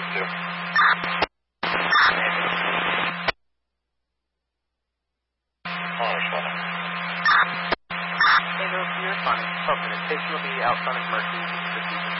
2. Hey, no, you're fine. Okay, the station will be outside of Mercy.